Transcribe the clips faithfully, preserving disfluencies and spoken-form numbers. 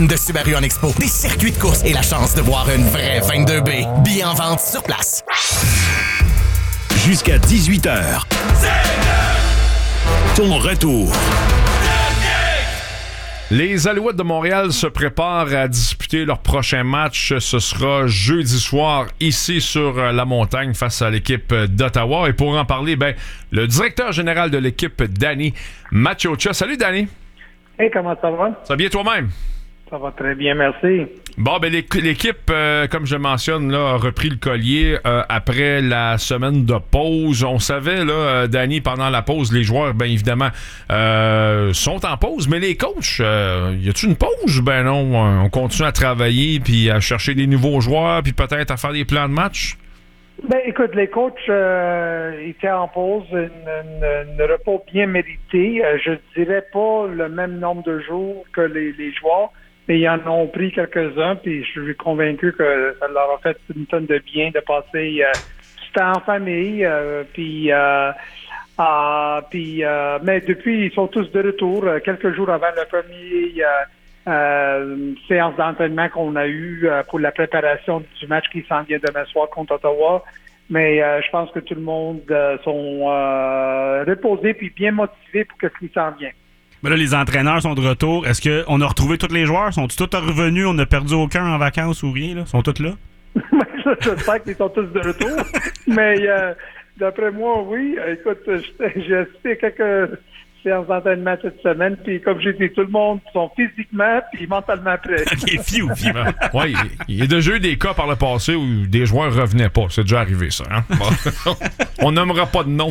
De Subaru en Expo, des circuits de course et la chance de voir une vraie vingt-deux B. Billets en vente sur place. Jusqu'à dix-huit heures. Ton retour. Les Alouettes de Montréal se préparent à disputer leur prochain match. Ce sera jeudi soir ici sur la montagne face à l'équipe d'Ottawa. Et pour en parler, ben, le directeur général de l'équipe, Danny Maciocia. Salut Danny. Hey, comment ça va? Ça va bien toi-même? Ça va très bien, merci. Bon, ben l'équipe, euh, comme je mentionne, là, a repris le collier euh, après la semaine de pause. On savait, là, euh, Danny, pendant la pause, les joueurs, bien évidemment, euh, sont en pause, mais les coachs, euh, y a-tu une pause? Ben non, on continue à travailler, puis à chercher des nouveaux joueurs, puis peut-être à faire des plans de match. Ben, écoute, les coachs euh, étaient en pause, une, une, une repos bien mérité. Euh, je dirais pas le même nombre de jours que les, les joueurs, mais ils en ont pris quelques-uns, puis je suis convaincu que ça leur a fait une tonne de bien de passer euh, du temps en famille, euh, puis, euh, euh, puis euh, mais depuis, ils sont tous de retour. Euh, quelques jours avant le premier euh, euh, séance d'entraînement qu'on a eu euh, pour la préparation du match qui s'en vient demain soir contre Ottawa. Mais euh, je pense que tout le monde euh, sont euh, reposés puis bien motivés pour ce qui s'en vient. Mais là, les entraîneurs sont de retour. Est-ce qu'on a retrouvé tous les joueurs? Sont-ils tous revenus? On n'a perdu aucun en vacances ou rien? Là? Sont tous là? J'espère qu'ils sont tous de retour. Mais euh, d'après moi, oui. Écoute, j'ai assisté à quelques séances d'entraînement cette semaine. Puis comme j'ai dit, tout le monde sont physiquement et mentalement prêts. OK, fiou, fiou. Oui, il y a déjà eu des cas par le passé où des joueurs revenaient pas. C'est déjà arrivé, ça. Hein? Bon. On nommera pas de nom.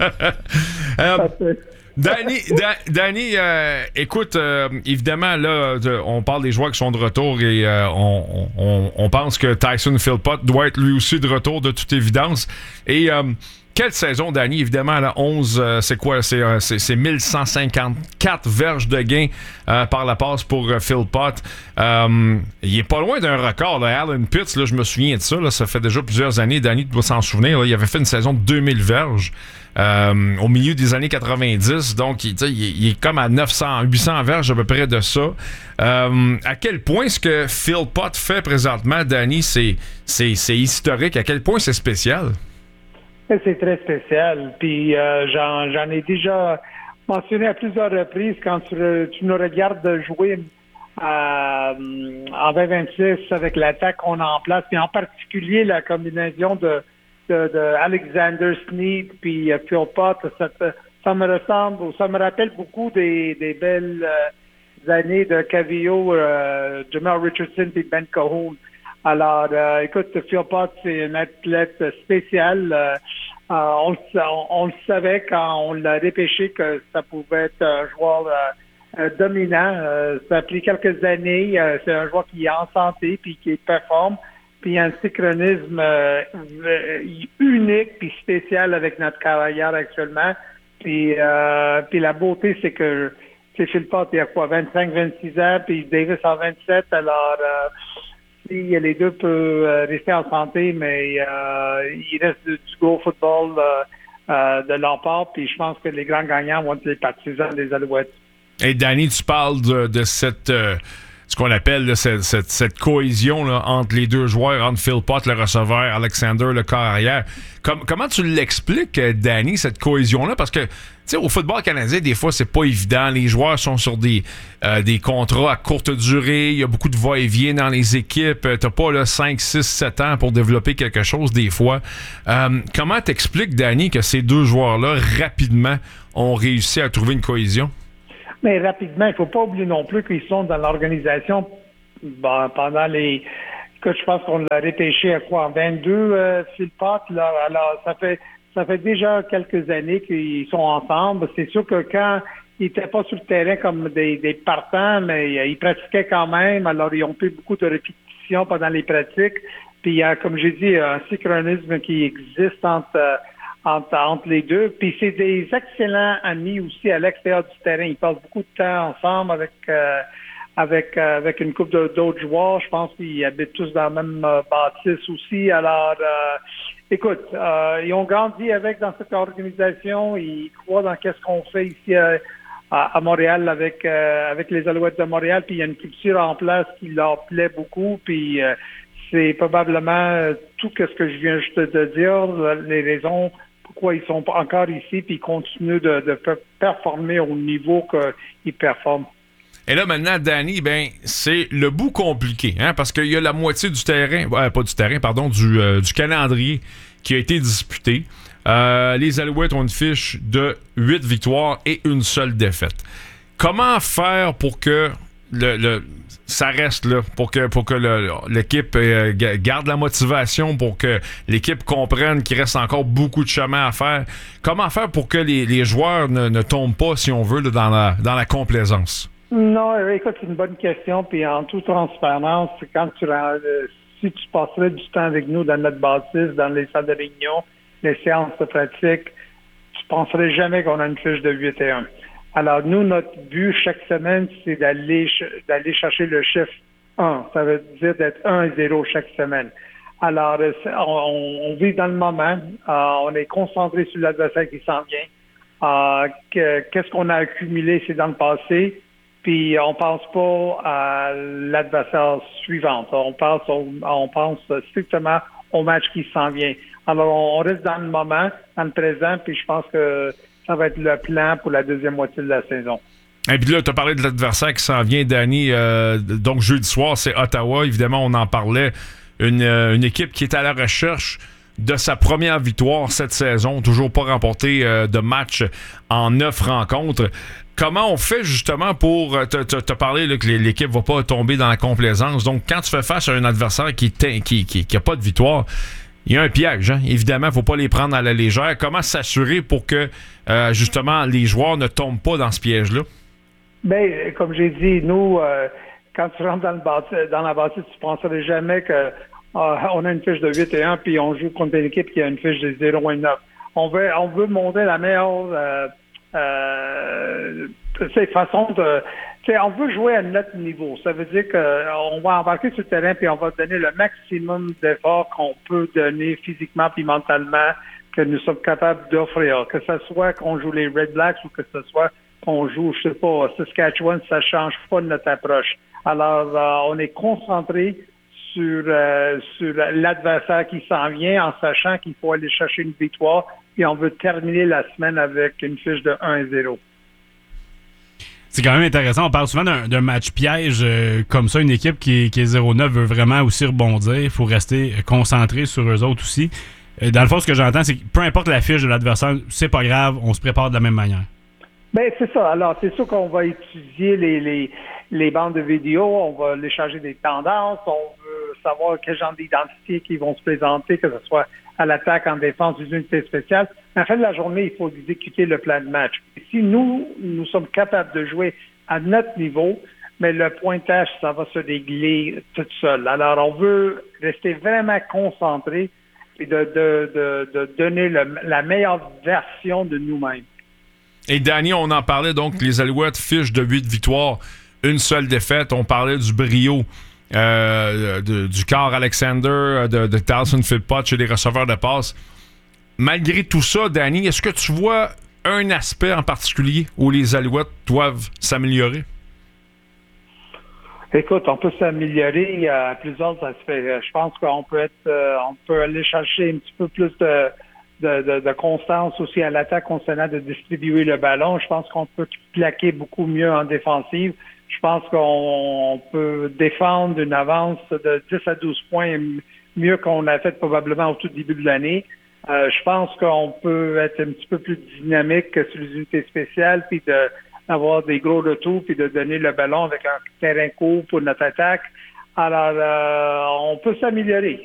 euh, Danny, da, Danny euh, écoute, euh, évidemment, là, de, on parle des joueurs qui sont de retour et euh, on, on, on pense que Tyson Philpott doit être lui aussi de retour, de toute évidence. Et euh, quelle saison, Danny? Évidemment, la onze, euh, c'est quoi? C'est, euh, c'est, c'est mille cent cinquante-quatre verges de gain euh, par la passe pour euh, Philpott. Euh, il est pas loin d'un record. Là. Alan Pitts, là, je me souviens de ça. Là, ça fait déjà plusieurs années. Danny doit s'en souvenir. Là, il avait fait une saison de deux mille verges. Euh, au milieu des années quatre-vingt-dix, donc il, il, il est comme à neuf cents, huit cents verges à peu près de ça. Euh, à quel point ce que Philpott fait présentement, Danny, c'est, c'est, c'est historique? À quel point c'est spécial? C'est très spécial. Puis euh, j'en, j'en ai déjà mentionné à plusieurs reprises quand tu, tu nous regardes jouer euh, en vingt vingt-six avec l'attaque qu'on a en place, puis en particulier la combinaison de De, de Alexander Sneed puis uh, Philpott, ça, ça me ressemble, ça me rappelle beaucoup des, des belles euh, années de Cavillo, euh, Jamal Richardson puis Ben Cahoon. Alors, euh, écoute, Philpott, c'est un athlète spécial. Euh, euh, on, on, on le savait quand on l'a repêché que ça pouvait être un joueur euh, euh, dominant. Euh, ça a pris quelques années. Euh, c'est un joueur qui est en santé puis qui performe. Puis il y a un synchronisme euh, unique puis spécial avec notre carrière actuellement. Puis, euh, puis la beauté, c'est que c'est Philpott, il y a quoi, vingt-cinq, vingt-six ans, puis Davis en vingt-sept. Alors, euh, si les deux peuvent rester en santé, mais euh, il reste du, du gros football euh, euh, de l'emport. Puis je pense que les grands gagnants vont être les partisans des Alouettes. Et Danny, tu parles de, de cette... Euh ce qu'on appelle là, cette, cette, cette cohésion là, entre les deux joueurs, entre Philpott, le receveur, Alexander, le corps arrière. Com- comment tu l'expliques, Danny, cette cohésion-là? Parce que, tu sais, au football canadien, des fois, c'est pas évident. Les joueurs sont sur des, euh, des contrats à courte durée. Il y a beaucoup de va-et-vient dans les équipes. T'as pas là, cinq, six, sept ans pour développer quelque chose, des fois. Euh, comment t'expliques, Danny, que ces deux joueurs-là, rapidement, ont réussi à trouver une cohésion? Mais rapidement, il ne faut pas oublier non plus qu'ils sont dans l'organisation bon, pendant les... Écoute, je pense qu'on l'a repêché à quoi? En vingt-deux, euh, Philpott, là. Alors, ça fait ça fait déjà quelques années qu'ils sont ensemble. C'est sûr que quand ils n'étaient pas sur le terrain comme des, des partants, mais euh, ils pratiquaient quand même. Alors, ils ont fait beaucoup de répétitions pendant les pratiques. Puis, il y a, comme j'ai dit, un synchronisme qui existe entre... Euh, Entre, entre les deux. Puis c'est des excellents amis aussi à l'extérieur du terrain. Ils passent beaucoup de temps ensemble avec euh, avec euh, avec une couple de, d'autres joueurs. Je pense qu'ils habitent tous dans la même euh, bâtisse aussi. Alors, euh, écoute, euh, ils ont grandi avec dans cette organisation. Ils croient dans qu'est-ce qu'on fait ici à, à, à Montréal avec euh, avec les Alouettes de Montréal, puis il y a une culture en place qui leur plaît beaucoup, puis euh, c'est probablement tout ce que je viens juste de dire, les raisons pourquoi ils sont encore ici, puis ils continuent de, de performer au niveau qu'ils performent. Et là, maintenant, Danny, ben, c'est le bout compliqué, hein, parce qu'il y a la moitié du terrain, euh, pas du terrain, pardon, du, euh, du calendrier qui a été disputé. Euh, les Alouettes ont une fiche de huit victoires et une seule défaite. Comment faire pour que le, le ça reste là, pour que, pour que le, l'équipe euh, garde la motivation, pour que l'équipe comprenne qu'il reste encore beaucoup de chemin à faire? Comment faire pour que les, les joueurs ne, ne tombent pas, si on veut, là, dans la, dans la complaisance? Non, écoute, c'est une bonne question. Puis en toute transparence, quand tu euh, si tu passerais du temps avec nous dans notre bâtisse, dans les salles de réunion, les séances de pratique, tu penserais jamais qu'on a une fiche de huit et un. Alors nous, notre but chaque semaine, c'est d'aller d'aller chercher le chiffre un. Ça veut dire d'être un et zéro chaque semaine. Alors, on, on vit dans le moment. Euh, on est concentré sur l'adversaire qui s'en vient. Euh, que, qu'est-ce qu'on a accumulé, c'est dans le passé. Puis on pense pas à l'adversaire suivant. On pense, on, on pense strictement au match qui s'en vient. Alors on, on reste dans le moment, dans le présent, puis je pense que ça va être le plan pour la deuxième moitié de la saison. Et puis là, tu as parlé de l'adversaire qui s'en vient, Danny. Euh, donc jeudi soir, c'est Ottawa. Évidemment, on en parlait. Une, une équipe qui est à la recherche de sa première victoire cette saison, toujours pas remporté euh, de match en neuf rencontres. Comment on fait justement pour te parler là, que l'équipe va pas tomber dans la complaisance? Donc, quand tu fais face à un adversaire qui n'a qui, qui, qui a pas de victoire, il y a un piège. Hein? Évidemment, il ne faut pas les prendre à la légère. Comment s'assurer pour que, euh, justement, les joueurs ne tombent pas dans ce piège-là? Bien, comme j'ai dit, nous, euh, quand tu rentres dans, le bâti- dans la bâtisse, tu ne penserais jamais que euh, on a une fiche de huit et un puis on joue contre une équipe qui a une fiche de zéro et neuf. On veut, on veut montrer la meilleure... Euh, Euh, c'est façon de, on veut jouer à notre niveau. Ça veut dire qu'on va embarquer sur le terrain puis on va donner le maximum d'efforts qu'on peut donner physiquement puis mentalement que nous sommes capables d'offrir. Que ce soit qu'on joue les Red Blacks ou que ce soit qu'on joue, je sais pas, Saskatchewan, ça change pas de notre approche. Alors, euh, on est concentré sur, euh, sur l'adversaire qui s'en vient en sachant qu'il faut aller chercher une victoire. Puis on veut terminer la semaine avec une fiche de un et zéro. C'est quand même intéressant. On parle souvent d'un, d'un match piège euh, comme ça. Une équipe qui, qui est zéro neuf veut vraiment aussi rebondir. Il faut rester concentré sur eux autres aussi. Euh, dans le fond, ce que j'entends, c'est que peu importe la fiche de l'adversaire, c'est pas grave, on se prépare de la même manière. Bien, c'est ça. Alors, c'est sûr qu'on va étudier les, les, les bandes de vidéo, on va aller changer des tendances, on veut savoir quel genre d'identité qui vont se présenter, que ce soit à l'attaque, en défense, des unités spéciales. À la fin de la journée, il faut exécuter le plan de match. Et si nous, nous sommes capables de jouer à notre niveau, mais le pointage, ça va se régler tout seul. Alors, on veut rester vraiment concentré et de, de, de, de donner le, la meilleure version de nous-mêmes. Et Danny, on en parlait, donc les Alouettes fichent de huit victoires, une seule défaite. On parlait du brio euh, de, du Carl Alexander, de, de Taliesin Philpott chez les receveurs de passe. Malgré tout ça, Danny, est-ce que tu vois un aspect en particulier où les Alouettes doivent s'améliorer? Écoute, on peut s'améliorer à plusieurs aspects. Je pense qu'on peut être, euh, on peut aller chercher un petit peu plus de De, de, de constance aussi à l'attaque concernant de distribuer le ballon. Je pense qu'on peut plaquer beaucoup mieux en défensive. Je pense qu'on peut défendre une avance de dix à douze points mieux qu'on a fait probablement au tout début de l'année. Euh, je pense qu'on peut être un petit peu plus dynamique que sur les unités spéciales, puis de d'avoir des gros retours, puis de donner le ballon avec un terrain court pour notre attaque. Alors, euh, on peut s'améliorer.